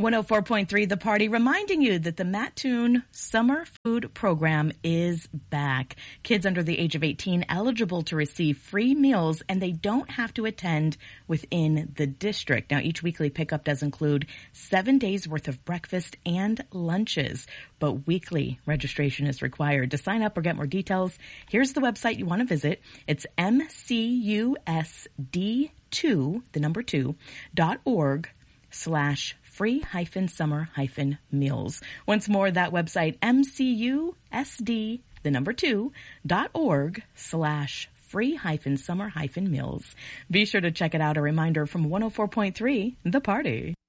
104.3 The Party, reminding you that the Mattoon Summer Food Program is back. Kids under the age of 18 eligible to receive free meals, and they don't have to attend within the district. Now, each weekly pickup does include 7 days worth of breakfast and lunches, but weekly registration is required. To sign up or get more details, here's the website you want to visit. It's mcusd2.org/free-summer-meals. Once more, that website, mcusd2.org/free-summer-meals. Be sure to check it out. A reminder from 104.3 The Party.